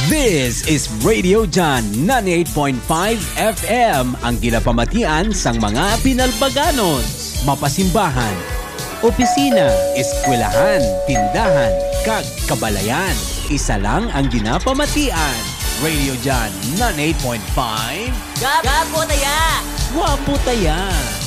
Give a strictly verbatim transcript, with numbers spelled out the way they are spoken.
This is Radio Jan ninety-eight point five F M, ang ginapamatian sang mga Pinalbaganos, mapasimbahan, opisina, eskwelahan, tindahan, kag kabalayan. Isa lang ang ginapamatian. Radio Jan ninety-eight point five. Gapo taya! Wapo taya!